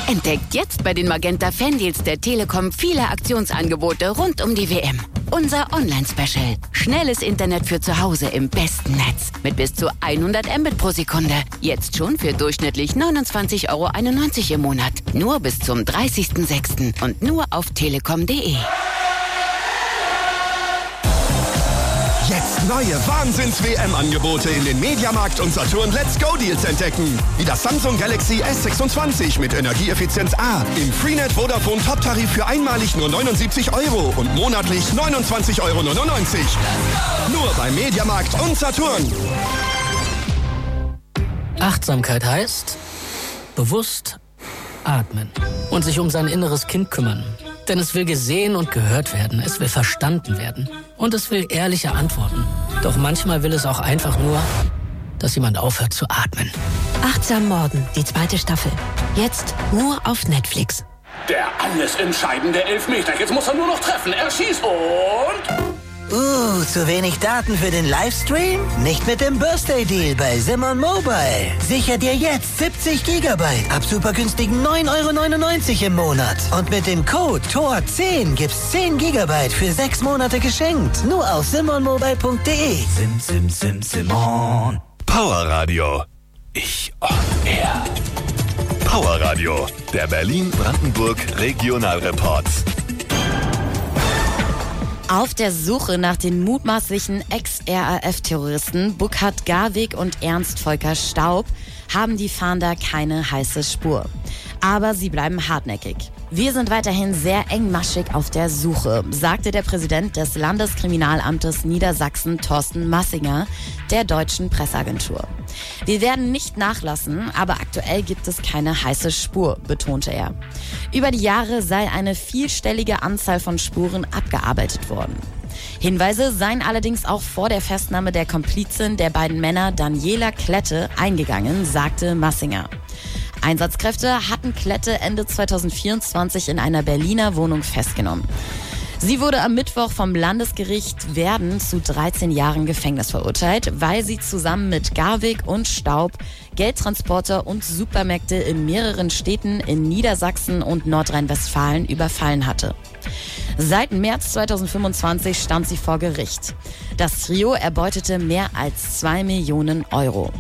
Entdeckt jetzt bei den Magenta Fandeals der Telekom viele Aktionsangebote rund um die WM. Unser Online-Special. Schnelles Internet für zu Hause im besten Netz. Mit bis zu 100 Mbit pro Sekunde. Jetzt schon für durchschnittlich 29,91 € im Monat. Nur bis zum 30.06. und nur auf telekom.de. Jetzt neue Wahnsinns-WM-Angebote in den Mediamarkt und Saturn Let's Go Deals entdecken. Wie das Samsung Galaxy S26 mit Energieeffizienz A im Freenet Vodafone Top-Tarif für einmalig nur 79 € und monatlich 29,99 €. Nur bei Mediamarkt und Saturn. Achtsamkeit heißt bewusst atmen und sich um sein inneres Kind kümmern. Denn es will gesehen und gehört werden, es will verstanden werden und es will ehrliche Antworten. Doch manchmal will es auch einfach nur, dass jemand aufhört zu atmen. Achtsam Morden, die 2. Staffel. Jetzt nur auf Netflix. Der alles entscheidende Elfmeter. Jetzt muss er nur noch treffen. Er schießt und... zu wenig Daten für den Livestream? Nicht mit dem Birthday Deal bei Simon Mobile. Sicher dir jetzt 70 GB ab super günstigen 9,99 € im Monat. Und mit dem Code TOR10 gibt's 10 GB für 6 Monate geschenkt. Nur auf simonmobile.de. Simon. Powerradio. Ich on air. Powerradio. Der Berlin-Brandenburg Regionalreport. Auf der Suche nach den mutmaßlichen Ex-RAF-Terroristen Burkhard Garwig und Ernst Volker Staub haben die Fahnder keine heiße Spur. Aber sie bleiben hartnäckig. Wir sind weiterhin sehr engmaschig auf der Suche, sagte der Präsident des Landeskriminalamtes Niedersachsen, Thorsten Massinger, der deutschen Presseagentur. Wir werden nicht nachlassen, aber aktuell gibt es keine heiße Spur, betonte er. Über die Jahre sei eine vielstellige Anzahl von Spuren abgearbeitet worden. Hinweise seien allerdings auch vor der Festnahme der Komplizin der beiden Männer Daniela Klette eingegangen, sagte Massinger. Einsatzkräfte hatten Klette Ende 2024 in einer Berliner Wohnung festgenommen. Sie wurde am Mittwoch vom Landesgericht Werden zu 13 Jahren Gefängnis verurteilt, weil sie zusammen mit Garwig und Staub Geldtransporter und Supermärkte in mehreren Städten in Niedersachsen und Nordrhein-Westfalen überfallen hatte. Seit März 2025 stand sie vor Gericht. Das Trio erbeutete mehr als 2 Millionen €.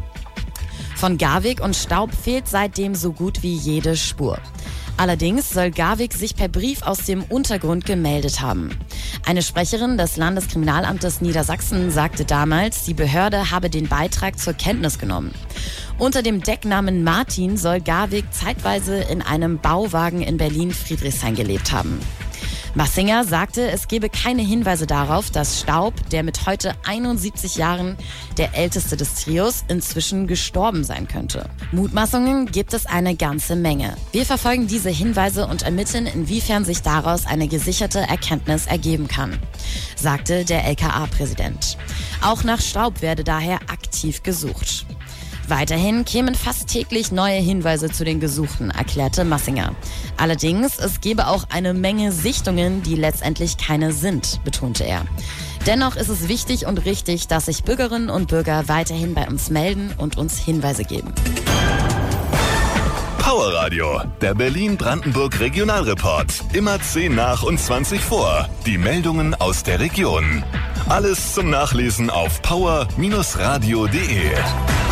Von Garwig und Staub fehlt seitdem so gut wie jede Spur. Allerdings soll Garwig sich per Brief aus dem Untergrund gemeldet haben. Eine Sprecherin des Landeskriminalamtes Niedersachsen sagte damals, die Behörde habe den Beitrag zur Kenntnis genommen. Unter dem Decknamen Martin soll Garwig zeitweise in einem Bauwagen in Berlin-Friedrichshain gelebt haben. Massinger sagte, es gebe keine Hinweise darauf, dass Staub, der mit heute 71 Jahren der älteste des Trios, inzwischen gestorben sein könnte. Mutmaßungen gibt es eine ganze Menge. Wir verfolgen diese Hinweise und ermitteln, inwiefern sich daraus eine gesicherte Erkenntnis ergeben kann, sagte der LKA-Präsident. Auch nach Staub werde daher aktiv gesucht. Weiterhin kämen fast täglich neue Hinweise zu den Gesuchten, erklärte Massinger. Allerdings, es gebe auch eine Menge Sichtungen, die letztendlich keine sind, betonte er. Dennoch ist es wichtig und richtig, dass sich Bürgerinnen und Bürger weiterhin bei uns melden und uns Hinweise geben. Powerradio, der Berlin-Brandenburg Regionalreport. Immer 10 nach und 20 vor. Die Meldungen aus der Region. Alles zum Nachlesen auf power-radio.de.